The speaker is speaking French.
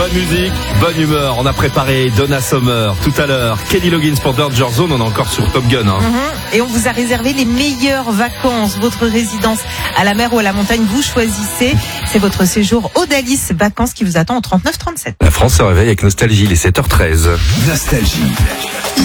bonne musique, bonne humeur. On a préparé Donna Summer tout à l'heure. Kenny Loggins pour Danger Zone. On est encore sur Top Gun. Et on vous a réservé les meilleures vacances. Votre résidence à la mer ou à la montagne, vous choisissez. C'est votre séjour Odalis Vacances qui vous attend au 39 37. La France se réveille avec Nostalgie, les 7h13. Nostalgie.